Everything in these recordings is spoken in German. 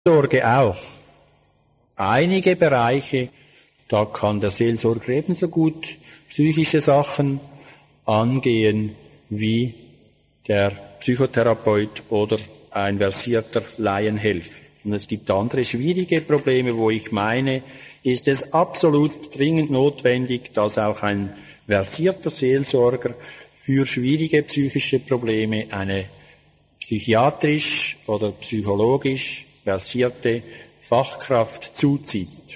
Seelsorge auch. Einige Bereiche, da kann der Seelsorger ebenso gut psychische Sachen angehen wie der Psychotherapeut oder ein versierter Laienhelfer. Und es gibt andere schwierige Probleme, wo ich meine, ist es absolut dringend notwendig, dass auch ein versierter Seelsorger für schwierige psychische Probleme eine psychiatrisch oder psychologisch versierte Fachkraft zuzieht.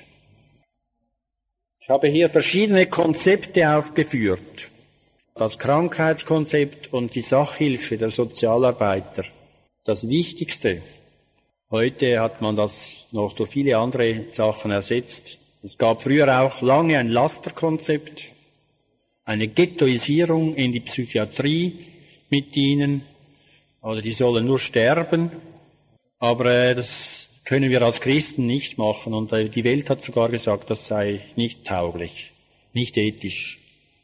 Ich habe hier verschiedene Konzepte aufgeführt. Das Krankheitskonzept und die Sachhilfe der Sozialarbeiter. Das Wichtigste. Heute hat man das noch durch viele andere Sachen ersetzt. Es gab früher auch lange ein Lasterkonzept, eine Ghettoisierung in die Psychiatrie mit ihnen, oder die sollen nur sterben. Aber das können wir als Christen nicht machen. Und die Welt hat sogar gesagt, das sei nicht tauglich, nicht ethisch.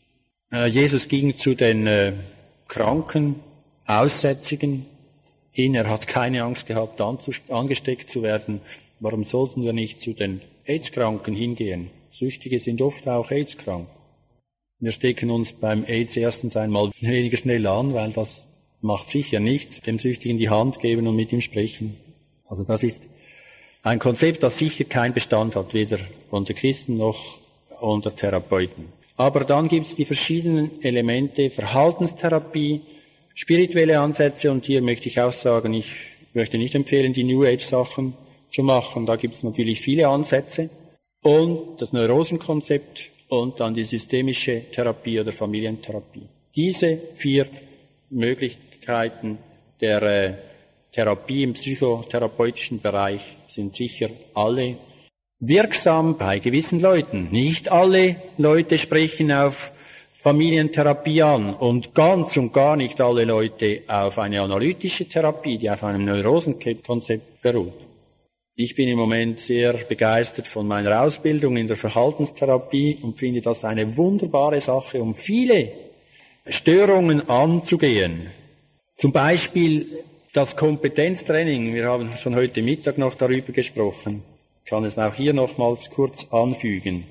Jesus ging zu den Kranken, Aussätzigen hin. Er hat keine Angst gehabt, angesteckt zu werden. Warum sollten wir nicht zu den AIDS-Kranken hingehen? Süchtige sind oft auch AIDS-krank. Wir stecken uns beim AIDS erstens einmal weniger schnell an, weil das macht sicher nichts. Dem Süchtigen die Hand geben und mit ihm sprechen. Also das ist ein Konzept, das sicher keinen Bestand hat, weder unter Christen noch unter Therapeuten. Aber dann gibt es die verschiedenen Elemente, Verhaltenstherapie, spirituelle Ansätze, und hier möchte ich auch sagen, ich möchte nicht empfehlen, die New Age Sachen zu machen. Da gibt es natürlich viele Ansätze. Und das Neurosenkonzept und dann die systemische Therapie oder Familientherapie. Diese 4 Möglichkeiten der Therapie im psychotherapeutischen Bereich sind sicher alle wirksam bei gewissen Leuten. Nicht alle Leute sprechen auf Familientherapie an und ganz und gar nicht alle Leute auf eine analytische Therapie, die auf einem Neurosenkonzept beruht. Ich bin im Moment sehr begeistert von meiner Ausbildung in der Verhaltenstherapie und finde das eine wunderbare Sache, um viele Störungen anzugehen. Zum Beispiel das Kompetenztraining. Wir haben schon heute Mittag noch darüber gesprochen. Ich kann es auch hier nochmals kurz anfügen.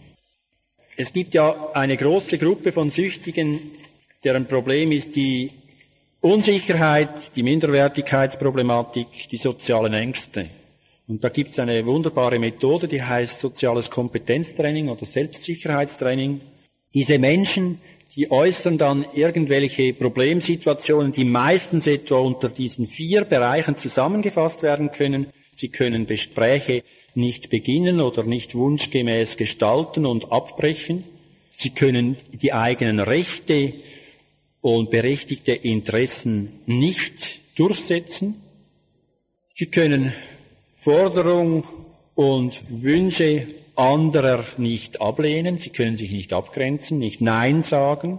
Es gibt ja eine große Gruppe von Süchtigen, deren Problem ist die Unsicherheit, die Minderwertigkeitsproblematik, die sozialen Ängste. Und da gibt es eine wunderbare Methode, die heißt soziales Kompetenztraining oder Selbstsicherheitstraining. Diese Menschen, die äußern dann irgendwelche Problemsituationen, die meistens etwa unter diesen 4 Bereichen zusammengefasst werden können. Sie können Gespräche nicht beginnen oder nicht wunschgemäß gestalten und abbrechen. Sie können die eigenen Rechte und berechtigte Interessen nicht durchsetzen. Sie können Forderungen und Wünsche anderer nicht ablehnen. Sie können sich nicht abgrenzen, nicht Nein sagen.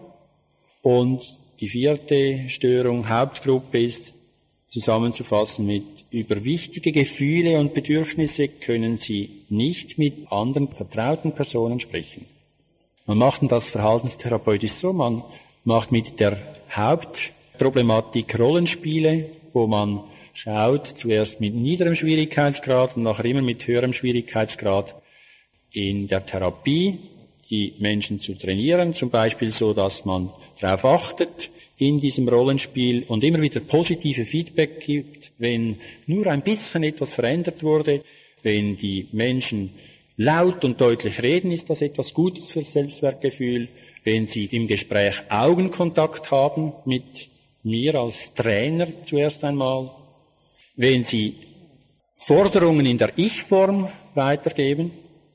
Und die 4. Störung, Hauptgruppe, ist zusammenzufassen mit: über wichtige Gefühle und Bedürfnisse können Sie nicht mit anderen vertrauten Personen sprechen. Man macht das verhaltenstherapeutisch so, man macht mit der Hauptproblematik Rollenspiele, wo man schaut, zuerst mit niederem Schwierigkeitsgrad und nachher immer mit höherem Schwierigkeitsgrad in der Therapie die Menschen zu trainieren, zum Beispiel so, dass man darauf achtet in diesem Rollenspiel und immer wieder positive Feedback gibt, wenn nur ein bisschen etwas verändert wurde, wenn die Menschen laut und deutlich reden, ist das etwas Gutes für das Selbstwertgefühl, wenn sie im Gespräch Augenkontakt haben mit mir als Trainer zuerst einmal, wenn sie Forderungen in der Ich-Form weitergeben,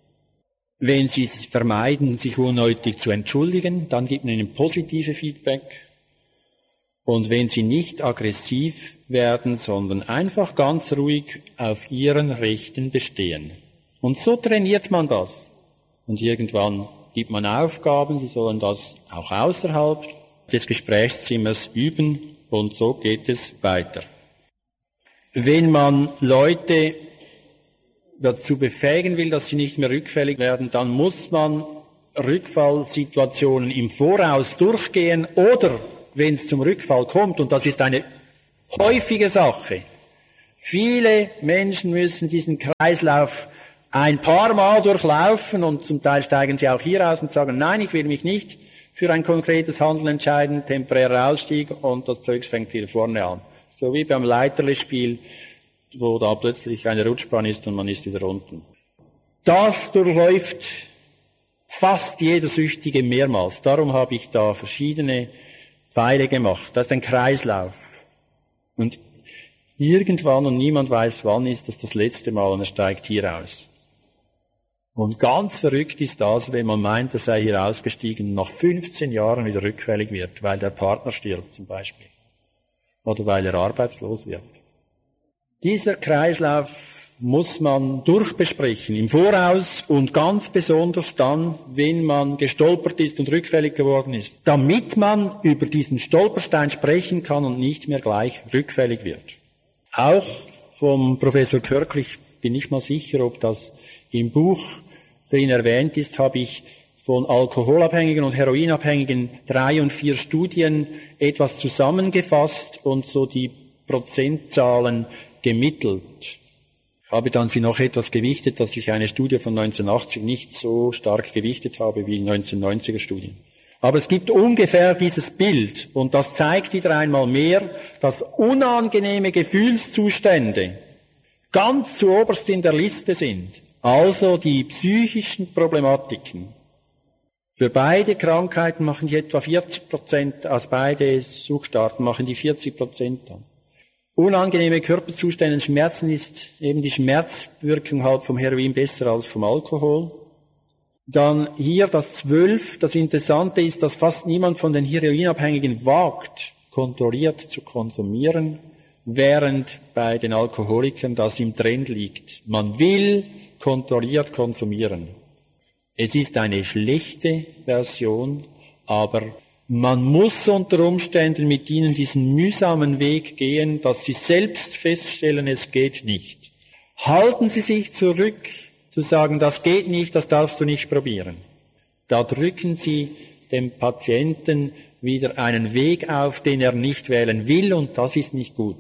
wenn sie vermeiden, sich unnötig zu entschuldigen, dann gibt man ihnen positive Feedback. Und wenn sie nicht aggressiv werden, sondern einfach ganz ruhig auf ihren Rechten bestehen. Und so trainiert man das. Und irgendwann gibt man Aufgaben, sie sollen das auch außerhalb des Gesprächszimmers üben, und so geht es weiter. Wenn man Leute dazu befähigen will, dass sie nicht mehr rückfällig werden, dann muss man Rückfallsituationen im Voraus durchgehen, oder wenn es zum Rückfall kommt, und das ist eine häufige Sache, Viele Menschen müssen diesen Kreislauf ein paar Mal durchlaufen und zum Teil steigen sie auch hier aus und sagen, nein, ich will mich nicht für ein konkretes Handeln entscheiden, temporärer Ausstieg und das Zeug fängt wieder vorne an. So wie beim Leiterli-Spiel, wo da plötzlich eine Rutschbahn ist und man ist wieder unten. Das durchläuft fast jeder Süchtige mehrmals. Darum habe ich da verschiedene Pfeile gemacht. Das ist ein Kreislauf. Und irgendwann, und niemand weiß wann, ist das letzte Mal und er steigt hier aus. Und ganz verrückt ist das, wenn man meint, er sei hier ausgestiegen und nach 15 Jahren wieder rückfällig wird, weil der Partner stirbt zum Beispiel. Oder weil er arbeitslos wird. Dieser Kreislauf muss man durchbesprechen, im Voraus und ganz besonders dann, wenn man gestolpert ist und rückfällig geworden ist, damit man über diesen Stolperstein sprechen kann und nicht mehr gleich rückfällig wird. Auch vom Professor Körkl, ich bin nicht mal sicher, ob das im Buch drin erwähnt ist, habe ich von Alkoholabhängigen und Heroinabhängigen 3 und 4 Studien etwas zusammengefasst und so die Prozentzahlen gemittelt. Ich habe dann sie noch etwas gewichtet, dass ich eine Studie von 1980 nicht so stark gewichtet habe wie 1990er Studien. Aber es gibt ungefähr dieses Bild und das zeigt wieder einmal mehr, dass unangenehme Gefühlszustände ganz zu oberst in der Liste sind. Also die psychischen Problematiken. Für beide Krankheiten machen die etwa 40%, also beide Suchtarten machen die 40% an. Unangenehme Körperzustände, Schmerzen ist eben die Schmerzwirkung halt vom Heroin besser als vom Alkohol. Dann hier das 12. Das Interessante ist, dass fast niemand von den Heroinabhängigen wagt, kontrolliert zu konsumieren, während bei den Alkoholikern das im Trend liegt. Man will kontrolliert konsumieren. Es ist eine schlechte Version, aber man muss unter Umständen mit ihnen diesen mühsamen Weg gehen, dass sie selbst feststellen, es geht nicht. Halten Sie sich zurück, zu sagen, das geht nicht, das darfst du nicht probieren. Da drücken Sie dem Patienten wieder einen Weg auf, den er nicht wählen will, und das ist nicht gut.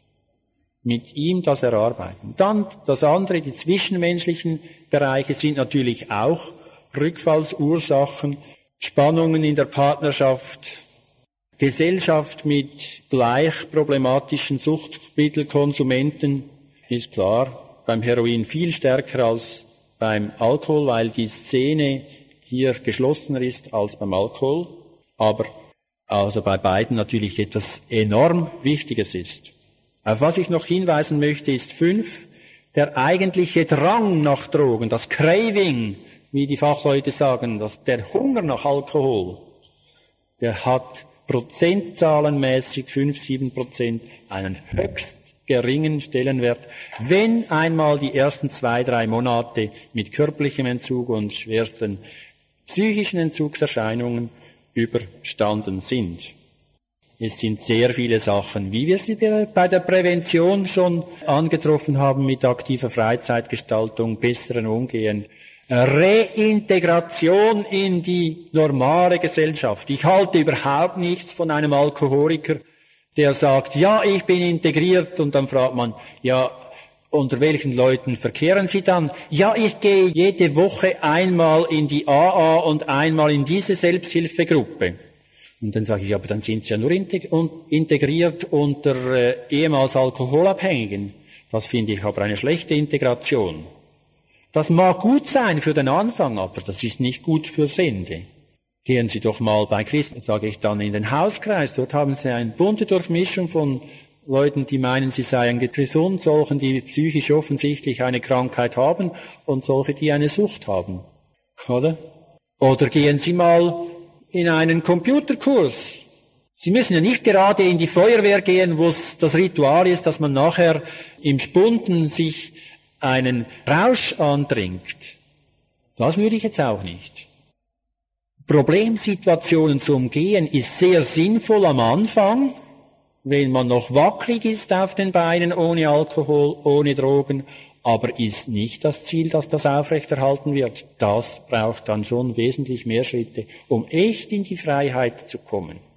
Mit ihm das erarbeiten. Dann das andere, die zwischenmenschlichen Bereiche sind natürlich auch Rückfallsursachen, Spannungen in der Partnerschaft, Gesellschaft mit gleich problematischen Suchtmittelkonsumenten, ist klar, beim Heroin viel stärker als beim Alkohol, weil die Szene hier geschlossener ist als beim Alkohol, aber also bei beiden natürlich etwas enorm Wichtiges ist. Auf was ich noch hinweisen möchte, ist 5, der eigentliche Drang nach Drogen, das Craving, wie die Fachleute sagen, der Hunger nach Alkohol, der hat prozentzahlenmäßig 5-7% einen höchst geringen Stellenwert, wenn einmal die ersten 2-3 Monate mit körperlichem Entzug und schwersten psychischen Entzugserscheinungen überstanden sind. Es sind sehr viele Sachen, wie wir sie bei der Prävention schon angetroffen haben, mit aktiver Freizeitgestaltung, besseren Umgehen, Reintegration in die normale Gesellschaft. Ich halte überhaupt nichts von einem Alkoholiker, der sagt, ja, ich bin integriert, und dann fragt man, ja, unter welchen Leuten verkehren Sie dann? Ja, ich gehe jede Woche einmal in die AA und einmal in diese Selbsthilfegruppe. Und dann sage ich, aber dann sind Sie ja nur integriert unter ehemals Alkoholabhängigen. Das finde ich aber eine schlechte Integration. Das mag gut sein für den Anfang, aber das ist nicht gut fürs Ende. Gehen Sie doch mal bei Christen, sage ich dann, in den Hauskreis. Dort haben Sie eine bunte Durchmischung von Leuten, die meinen, sie seien gesund, solchen, die psychisch offensichtlich eine Krankheit haben, und solche, die eine Sucht haben. Oder? Oder gehen Sie mal in einen Computerkurs. Sie müssen ja nicht gerade in die Feuerwehr gehen, wo es das Ritual ist, dass man nachher im Spunden sich einen Rausch antrinkt. Das würde ich jetzt auch nicht. Problemsituationen zu umgehen ist sehr sinnvoll am Anfang, wenn man noch wackelig ist auf den Beinen, ohne Alkohol, ohne Drogen, aber ist nicht das Ziel, dass das aufrechterhalten wird. Das braucht dann schon wesentlich mehr Schritte, um echt in die Freiheit zu kommen.